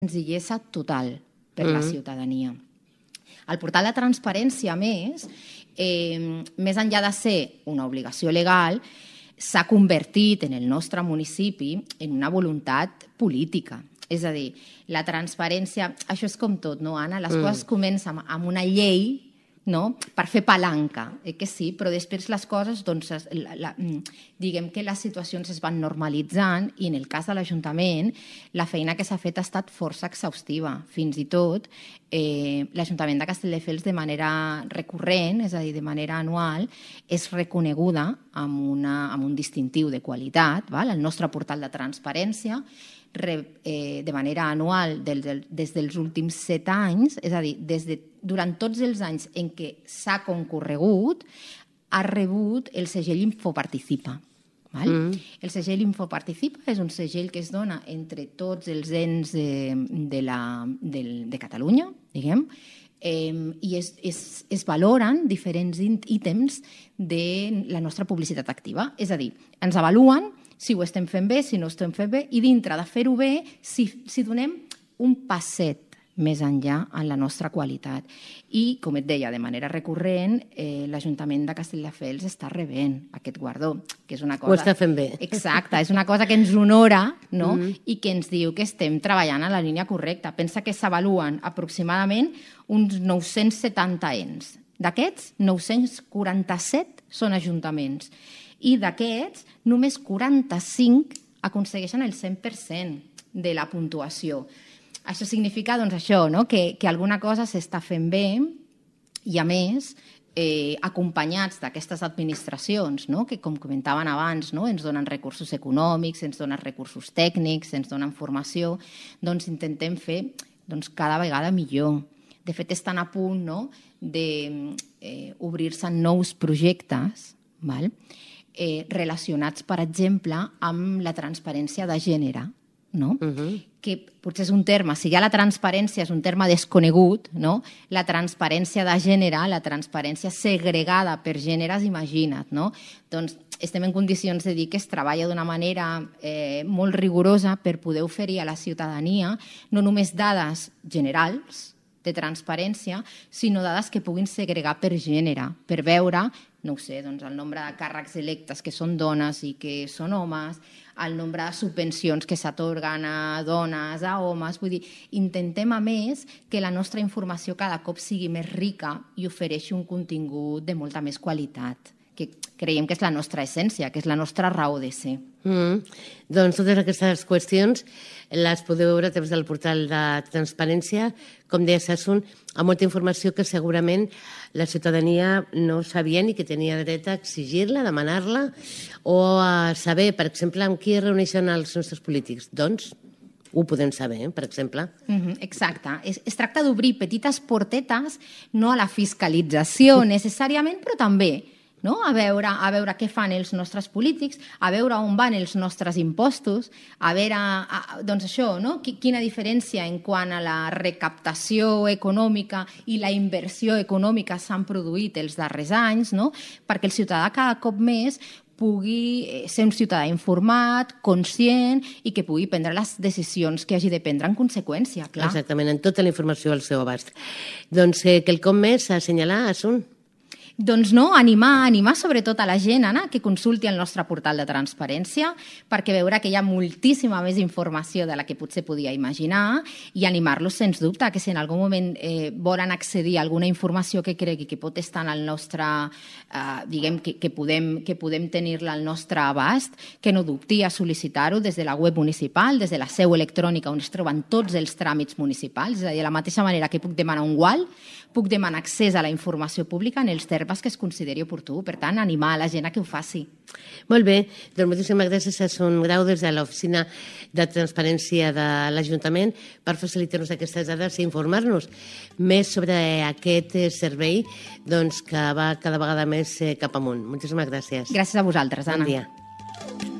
senzillesa total per la ciutadania. El portal de transparència, a més enllà de ser una obligació legal, s'ha convertit en el nostre municipi en una voluntat política. És a dir, la transparència, això és com tot, no, Anna? Les coses comencen amb una llei, no?, per fer palanca, que sí, però després les coses, doncs, diguem que les situacions es van normalitzant i en el cas de l'Ajuntament la feina que s'ha fet ha estat força exhaustiva. Fins i tot l'Ajuntament de Castelldefels de manera recurrent, és a dir, de manera anual, és reconeguda amb un distintiu de qualitat, el nostre portal de transparència, de manera anual des dels últims 7 anys, és a dir, durant tots els anys en què s'ha concorregut, ha rebut el segell Infoparticipa. El segell Infoparticipa és un segell que es dona entre tots els ens de Catalunya, diguem, i es valoren diferents ítems de la nostra publicitat activa. És a dir, ens avaluen si ho estem fent bé, si no ho estem fent bé, i dintre de fer-ho bé, si donem un passet més enllà en la nostra qualitat. I, com et deia, de manera recurrent, l'Ajuntament de Castelldefels està rebent aquest guardó, que és una cosa... Ho està fent bé. Exacte, és una cosa que ens honora, no?, i que ens diu que estem treballant en la línia correcta. Pensa que s'avaluen aproximadament uns 970 ens. D'aquests, 947 són ajuntaments. I d'aquests, només 45 aconsegueixen el 100% de la puntuació. Això significa, doncs, això, no?, que alguna cosa s'està fent bé i, a més, acompanyats d'aquestes administracions, no?, que, com comentaven abans, no?, ens donen recursos econòmics, ens donen recursos tècnics, ens donen formació, doncs intentem fer cada vegada millor. De fet, estan a punt, no?, d'obrir-se nous projectes, relacionats, per exemple, amb la transparència de gènere, no? Que potser és un terme, si ja la transparència és un terme desconegut, no? La transparència de gènere, la transparència segregada per gèneres, imagina't, no? Doncs estem en condicions de dir que es treballa d'una manera molt rigorosa per poder oferir a la ciutadania no només dades generals de transparència, sinó dades que puguin segregar per gènere, per veure, no ho sé, doncs el nombre de càrrecs electes que són dones i que són homes, el nombre de subvencions que s'atorguen a dones, a homes. Vull dir, intentem, a més, que la nostra informació cada cop sigui més rica i ofereixi un contingut de molta més qualitat, que creiem que és la nostra essència, que és la nostra raó de ser. Doncs totes aquestes qüestions les podeu veure a través del portal de transparència, com deia Sassoon, amb molta informació que segurament la ciutadania no sabia ni que tenia dret a exigir-la, a demanar-la, o a saber, per exemple, amb qui es reuneixen els nostres polítics. Doncs ho podem saber, per exemple. Exacte. Es tracta d'obrir petites portetes, no a la fiscalització necessàriament, però també a veure què fan els nostres polítics, a veure on van els nostres impostos, a veure, doncs això, quina diferència en quant a la recaptació econòmica i la inversió econòmica s'han produït els darrers anys, perquè el ciutadà cada cop més pugui ser un ciutadà informat, conscient i que pugui prendre les decisions que hagi de prendre en conseqüència, clar. Exactament, amb tota la informació al seu abast. Doncs quelcom més a assenyalar, Asun? Doncs no, animar sobretot a la gent, Anna, que consulti el nostre portal de transparència perquè veurà que hi ha moltíssima més informació de la que potser podia imaginar i animar-los, sens dubte, que si en algun moment volen accedir a alguna informació que cregui que pot estar en el nostre, diguem, que podem tenir-la al nostre abast, que no dubti a sol·licitar-ho des de la web municipal, des de la seu electrònica on es troben tots els tràmits municipals, és a dir, de la mateixa manera que puc demanar un gual, puc demanar accés a la informació pública en els termes que es consideri oportú. Per tant, animar a la gent a que ho faci. Molt bé. Doncs moltíssimes gràcies a Sassoon Grau des de l'Oficina de Transparència de l'Ajuntament per facilitar-nos aquestes dades i informar-nos més sobre aquest servei que va cada vegada més cap amunt. Moltíssimes gràcies. Gràcies a vosaltres, Anna. Bon dia.